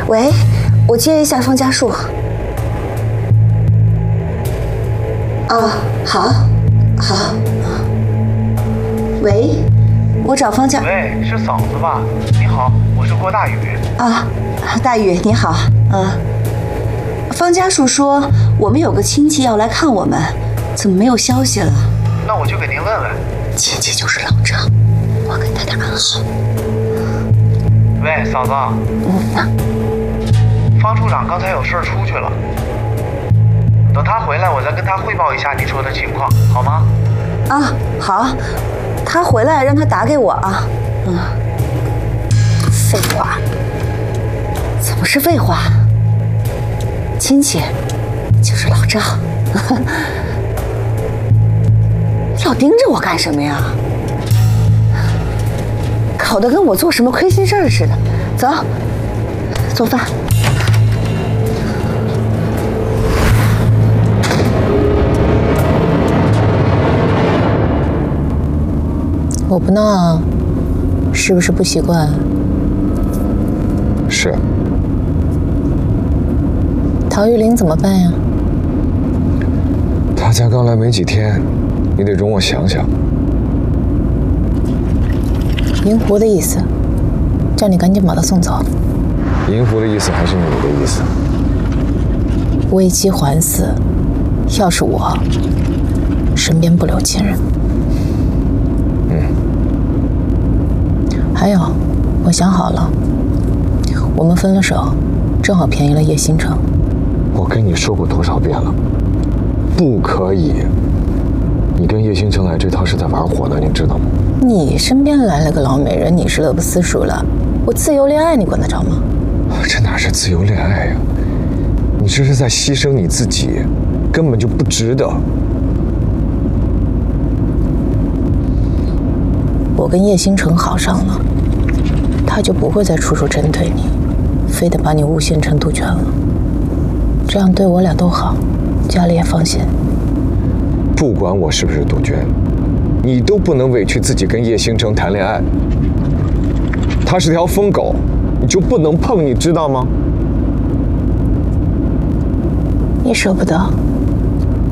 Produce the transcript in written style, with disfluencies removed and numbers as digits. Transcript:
喂，我接一下方家树。啊，好，好。喂，我找方家。 喂，是嫂子吧？你好，我是郭大宇。 啊，大宇你好。方家树说我们有个亲戚要来看我们，怎么没有消息了？ 那我就给您问问。 亲戚就是老张，我给他的暗号。 喂，嫂子。方处长刚才有事出去了，等他回来，我再跟他汇报一下你说的情况，好吗？ 啊，好，他回来让他打给我啊。废话，怎么是废话？亲戚就是老赵，老盯着我干什么呀？搞得跟我做什么亏心事儿似的。走，做饭。 我不闹，是不是不习惯？ 是。 陶玉玲怎么办呀？ 她才刚来没几天，你得容我想想。 银狐的意思，叫你赶紧把她送走。 银狐的意思还是你的意思？ 危机还死，要是我，身边不留亲人。还有，我想好了，我们分了手，正好便宜了叶星辰。 我跟你说过多少遍了，不可以！你跟叶星辰来这套是在玩火呢，你知道吗？ 你身边来了个老美人，你是乐不思蜀了。我自由恋爱，你管得着吗？ 这哪是自由恋爱呀？你这是在牺牲你自己，根本就不值得。 我跟叶星辰好上了，他就不会再处处针对你，非得把你诬陷成杜鹃了。这样对我俩都好，家里也放心。 不管我是不是杜鹃，你都不能委屈自己跟叶星辰谈恋爱。他是条疯狗，你就不能碰，你知道吗？ 你舍不得。